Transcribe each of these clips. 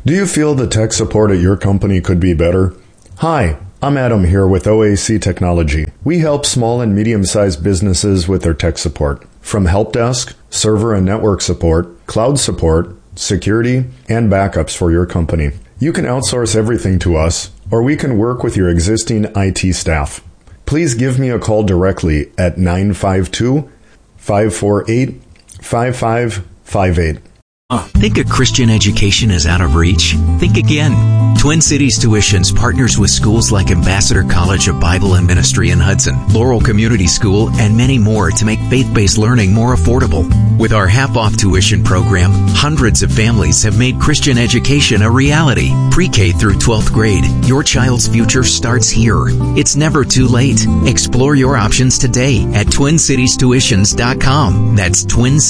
Do you feel the tech support at your company could be better? Hi, I'm Adam here with OAC Technology. We help small and medium-sized businesses with their tech support. From help desk, server and network support, cloud support, security, and backups for your company. You can outsource everything to us, or we can work with your existing IT staff. Please give me a call directly at 952-548-5558. Think a Christian education is out of reach? Think again. Twin Cities Tuitions partners with schools like Ambassador College of Bible and Ministry in Hudson, Laurel Community School, and many more to make faith-based learning more affordable. With our half-off tuition program, hundreds of families have made Christian education a reality. Pre-K through 12th grade, your child's future starts here. It's never too late. Explore your options today at TwinCitiesTuitions.com. That's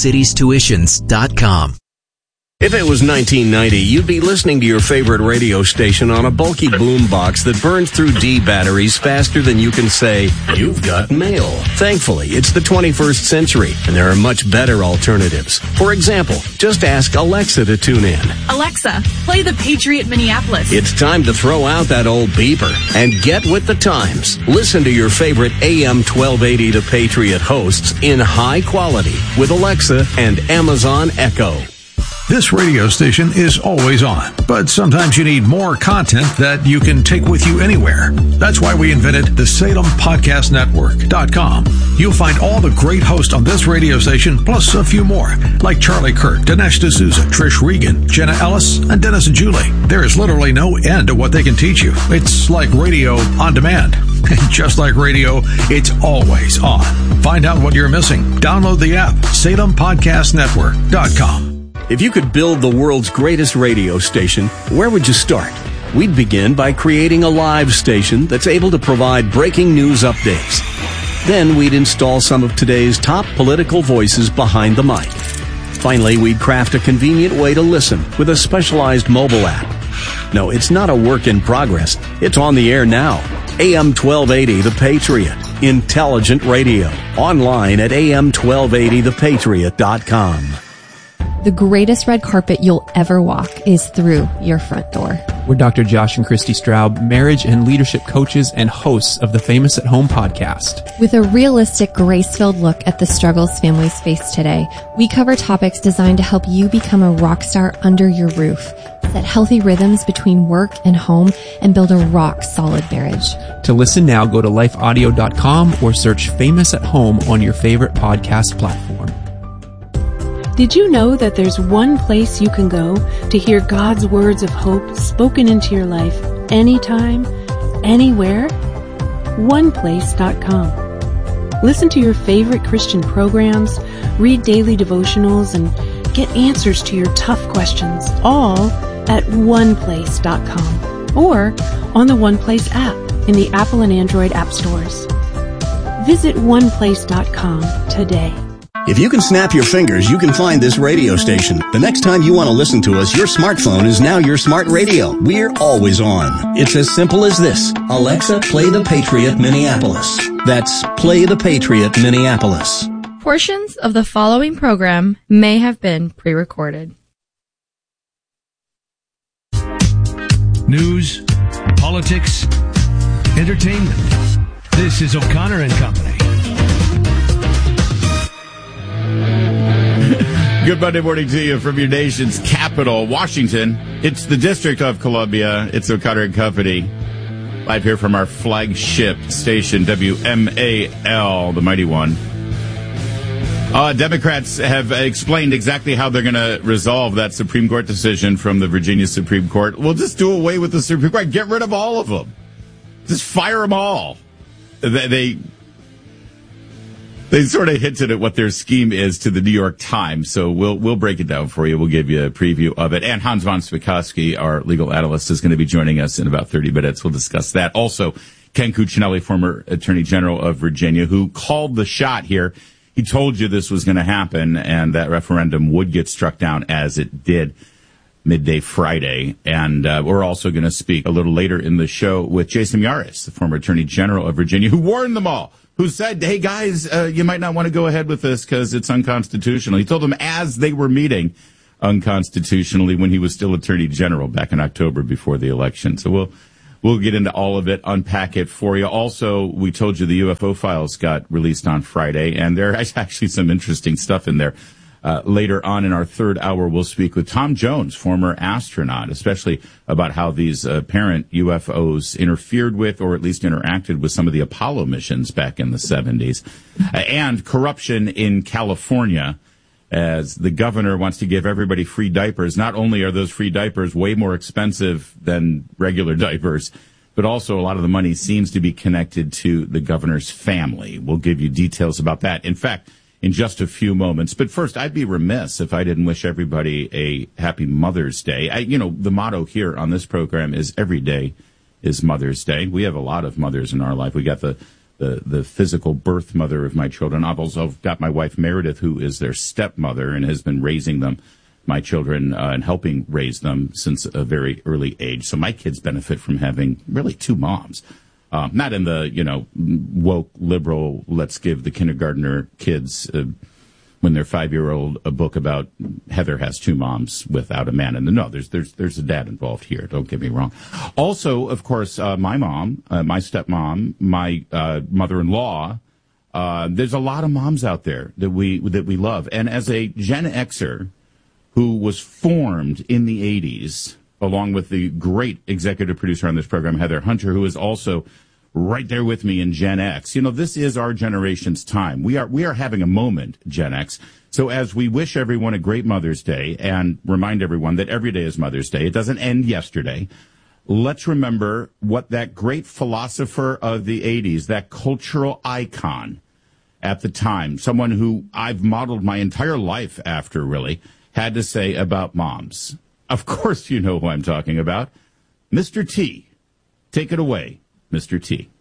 TwinCitiesTuitions.com. If it was 1990, you'd be listening to your favorite radio station on a bulky boombox that burns through D batteries faster than you can say, "You've got mail." Thankfully, it's the 21st century, and there are much better alternatives. For example, just ask Alexa to tune in. Alexa, play The Patriot Minneapolis. It's time to throw out that old beeper and get with the times. Listen to your favorite AM 1280 The Patriot hosts in high quality with Alexa and Amazon Echo. This radio station is always on, but sometimes you need more content that you can take with you anywhere. That's why we invented the SalemPodcastNetwork.com. You'll find all the great hosts on this radio station, plus a few more, like Charlie Kirk, Dinesh D'Souza, Trish Regan, Jenna Ellis, and Dennis and Julie. There is literally no end to what they can teach you. It's like radio on demand. And just like radio, it's always on. Find out what you're missing. Download the app, SalemPodcastNetwork.com. If you could build the world's greatest radio station, where would you start? We'd begin by creating a live station that's able to provide breaking news updates. Then we'd install some of today's top political voices behind the mic. Finally, we'd craft a convenient way to listen with a specialized mobile app. No, it's not a work in progress. It's on the air now. AM 1280 The Patriot. Intelligent radio. Online at am1280thepatriot.com. The greatest red carpet you'll ever walk is through your front door. We're Dr. Josh and Christy Straub, marriage and leadership coaches and hosts of the Famous at Home podcast. With a realistic, grace-filled look at the struggles families face today, we cover topics designed to help you become a rock star under your roof, set healthy rhythms between work and home, and build a rock-solid marriage. To listen now, go to lifeaudio.com or search Famous at Home on your favorite podcast platform. Did you know that there's one place you can go to hear God's words of hope spoken into your life anytime, anywhere? OnePlace.com. Listen to your favorite Christian programs, read daily devotionals, and get answers to your tough questions, all at OnePlace.com or on the OnePlace app in the Apple and Android app stores. Visit OnePlace.com today. If you can snap your fingers, you can find this radio station. The next time you want to listen to us, your smartphone is now your smart radio. We're always on. It's as simple as this. Alexa, play The Patriot Minneapolis. That's Play The Patriot Minneapolis. Portions of the following program may have been pre-recorded. News, politics, entertainment. This is O'Connor and Company. Good Monday morning to you from your nation's capital, Washington. It's the District of Columbia. It's O'Connor and Company. Live here from our flagship station, WMAL, the mighty one. Democrats have explained exactly how they're going to resolve that Supreme Court decision from the Virginia Supreme Court. We'll just do away with the Supreme Court. Get rid of all of them. Just fire them all. They sort of hinted at what their scheme is to the New York Times, so we'll break it down for you. We'll give you a preview of it. And Hans von Spakovsky, our legal analyst, is going to be joining us in about 30 minutes. We'll discuss that. Also, Ken Cuccinelli, former Attorney General of Virginia, who called the shot here. He told you this was going to happen, and that referendum would get struck down, as it did midday Friday. And we're also going to speak a little later in the show with Jason Yaris, the former Attorney General of Virginia, who warned them all, who said, hey, guys, you might not want to go ahead with this because it's unconstitutional. He told them as they were meeting unconstitutionally when he was still Attorney General back in October before the election. So we'll get into all of it, unpack it for you. Also, we told you the UFO files got released on Friday, and there's actually some interesting stuff in there. Later on in our third hour, we'll speak with Tom Jones, former astronaut, especially about how these apparent UFOs interfered with or at least interacted with some of the Apollo missions back in the 70s. And corruption in California, as the governor wants to give everybody free diapers. Not only are those free diapers way more expensive than regular diapers, but also a lot of the money seems to be connected to the governor's family. We'll give you details about that. In fact, in just a few moments. But first, I'd be remiss if I didn't wish everybody a happy Mother's Day. The motto here on this program is every day is Mother's Day. We have a lot of mothers in our life. We got the physical birth mother of my children. I've also got my wife Meredith, who is their stepmother and has been raising them, my children, and helping raise them since a very early age. So my kids benefit from having really two moms. Not in the, woke, liberal, let's give the kindergartner kids, when they're 5-year-old, a book about Heather has two moms without a man in the... No, there's a dad involved here. Don't get me wrong. Also, of course, my mom, my stepmom, my mother-in-law, there's a lot of moms out there that we love. And as a Gen Xer who was formed in the 80s, along with the great executive producer on this program, Heather Hunter, who is also right there with me in Gen X. This is our generation's time. We are having a moment, Gen X. So as we wish everyone a great Mother's Day and remind everyone that every day is Mother's Day, it doesn't end yesterday. Let's remember what that great philosopher of the 80s, that cultural icon at the time, someone who I've modeled my entire life after, really, had to say about moms. Of course you know who I'm talking about. Mr. T. Take it away, Mr. T.